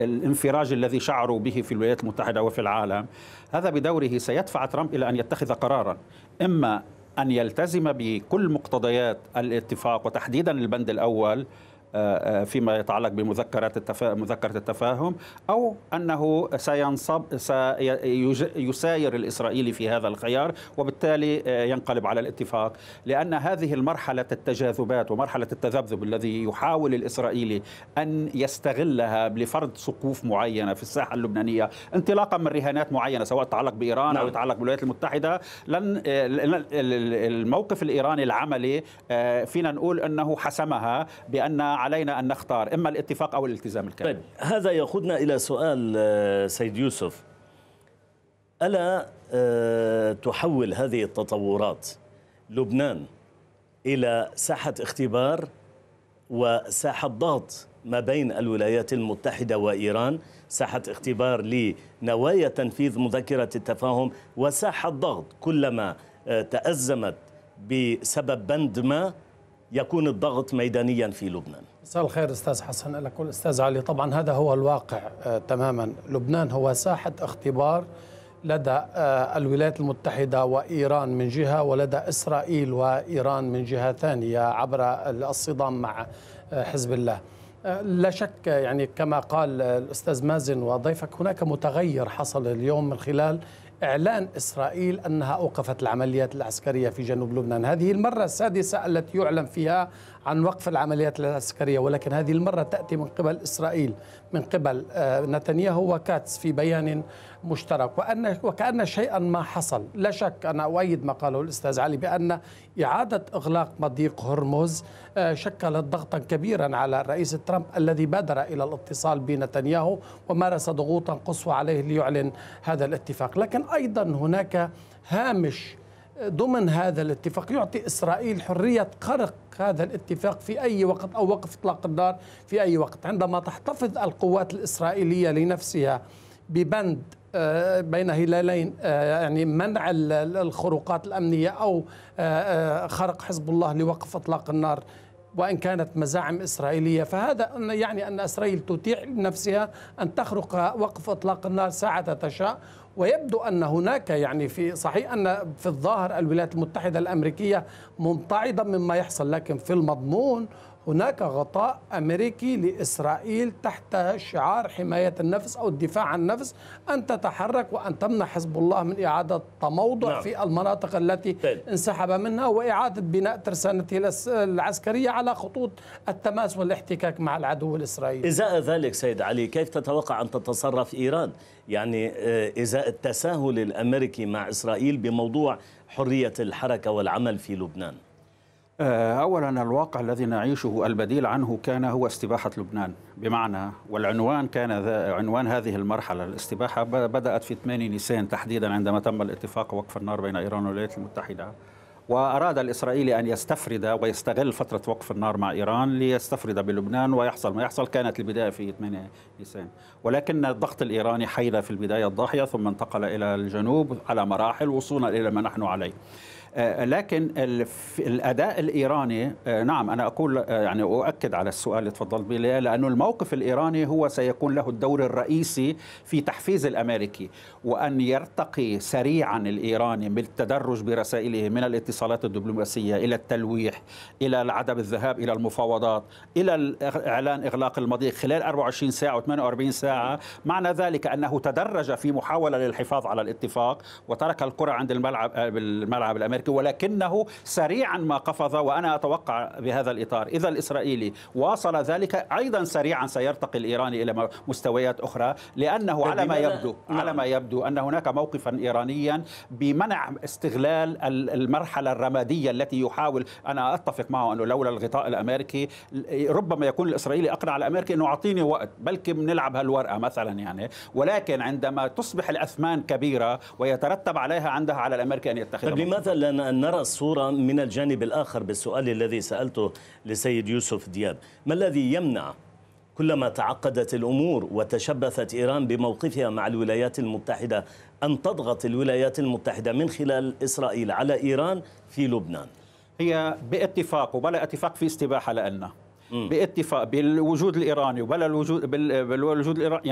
الانفراج الذي شعروا به في الولايات المتحدة وفي العالم، هذا بدوره سيدفع ترامب إلى أن يتخذ قرارا، إما أن يلتزم بكل مقتضيات الاتفاق وتحديدا البند الأول فيما يتعلق بمذكرة التفاهم، أو أنه سيساير الإسرائيلي في هذا الخيار وبالتالي ينقلب على الاتفاق. لأن هذه المرحلة التجاذبات ومرحلة التذبذب الذي يحاول الإسرائيلي أن يستغلها لفرض سقوف معينة في الساحة اللبنانية انطلاقا من رهانات معينة سواء تتعلق بإيران أو يتعلق بالولايات المتحدة، الموقف الإيراني العملي فينا نقول أنه حسمها بأن علينا أن نختار إما الاتفاق أو الالتزام الكامل. طيب، هذا يأخذنا إلى سؤال سيد يوسف. ألا تحول هذه التطورات لبنان إلى ساحة اختبار وساحة ضغط ما بين الولايات المتحدة وإيران، ساحة اختبار لنوايا تنفيذ مذكرة التفاهم وساحة ضغط كلما تأزمت بسبب بند ما يكون الضغط ميدانيا في لبنان؟ مساء الخير أستاذ حسن لك والأستاذ علي. طبعا هذا هو الواقع تماما. لبنان هو ساحة اختبار لدى الولايات المتحدة وإيران من جهة، ولدى إسرائيل وإيران من جهة ثانية عبر الصدام مع حزب الله. لا شك يعني كما قال الأستاذ مازن وضيفك، هناك متغير حصل اليوم من خلال إعلان إسرائيل أنها أوقفت العمليات العسكرية في جنوب لبنان. هذه المرة السادسة التي يعلن فيها عن وقف العمليات العسكرية، ولكن هذه المرة تأتي من قبل إسرائيل، من قبل نتنياهو وكاتس في بيان مشترك، وكأن شيئا ما حصل. لا شك أنا أؤيد ما قاله الأستاذ علي بأن إعادة إغلاق مضيق هرمز شكلت ضغطا كبيرا على الرئيس ترامب الذي بادر إلى الاتصال بنتنياهو ومارس ضغوطا قصوى عليه ليعلن هذا الاتفاق. لكن أيضا هناك هامش ضمن هذا الاتفاق يعطي إسرائيل حرية خرق هذا الاتفاق في أي وقت أو وقف إطلاق النار في أي وقت، عندما تحتفظ القوات الإسرائيلية لنفسها ببند بين هلالين، يعني منع الخروقات الأمنية أو خرق حزب الله لوقف إطلاق النار وإن كانت مزاعم إسرائيلية، فهذا يعني أن إسرائيل تتيح لنفسها أن تخرق وقف إطلاق النار ساعة تشاء. ويبدو أن هناك يعني في صحيح أن في الظاهر الولايات المتحدة الأمريكية ممتعضة مما يحصل، لكن في المضمون هناك غطاء أمريكي لإسرائيل تحت شعار حماية النفس أو الدفاع عن النفس، أن تتحرك وأن تمنع حزب الله من إعادة تموضع في المناطق التي انسحب منها، وإعادة بناء ترسانته العسكرية على خطوط التماس والاحتكاك مع العدو الإسرائيلي. إزاء ذلك سيد علي، كيف تتوقع أن تتصرف إيران؟ يعني إزاء التساهل الأمريكي مع إسرائيل بموضوع حرية الحركة والعمل في لبنان. أولا الواقع الذي نعيشه البديل عنه كان هو استباحة لبنان، بمعنى والعنوان كان عنوان هذه المرحلة. الاستباحة بدأت في 8 نيسان تحديدا عندما تم الاتفاق وقف النار بين إيران والولايات المتحدة، وأراد الإسرائيلي أن يستفرد ويستغل فترة وقف النار مع إيران ليستفرد بلبنان ويحصل ما يحصل. كانت البداية في 8 نيسان، ولكن الضغط الإيراني حيد في البداية الضاحية ثم انتقل إلى الجنوب على مراحل وصولا إلى ما نحن عليه. لكن الأداء الإيراني، نعم أنا أقول يعني أؤكد على السؤال اللي تفضلت به، لأنه الموقف الإيراني هو سيكون له الدور الرئيسي في تحفيز الأمريكي، وأن يرتقي سريعا الإيراني بالتدرج برسائله من الاتصالات الدبلوماسية إلى التلويح إلى عدم الذهاب إلى المفاوضات إلى إعلان إغلاق المضيق خلال 24 ساعة و48 ساعة. معنى ذلك أنه تدرج في محاولة للحفاظ على الاتفاق وترك الكرة عند الملعب الأمريكي، ولكنه سريعا ما قفز. وأنا أتوقع بهذا الإطار إذا الإسرائيلي واصل ذلك أيضا سريعا سيرتقي الإيراني إلى مستويات أخرى، لأنه على ما يبدو أن هناك موقفا إيرانيا بمنع استغلال المرحلة الرمادية التي يحاول. أنا أتفق معه أنه لولا الغطاء الأمريكي ربما يكون الإسرائيلي أقنع الأمريكي أنه أعطيني وقت بلكي بنلعب هالورقة مثلا يعني، ولكن عندما تصبح الأثمان كبيرة ويترتب عليها عندها على الأمريكي أن يتخذ. طيب لماذا لا نرى الصورة من الجانب الآخر بالسؤال الذي سألته لسيد يوسف دياب؟ ما الذي يمنع كلما تعقدت الأمور وتشبثت إيران بموقفها مع الولايات المتحدة أن تضغط الولايات المتحدة من خلال إسرائيل على إيران في لبنان؟ هي باتفاق وبلا اتفاق في استباحة لنا، باتفاق بالوجود الإيراني وبلا الوجود بالوجود الإيراني.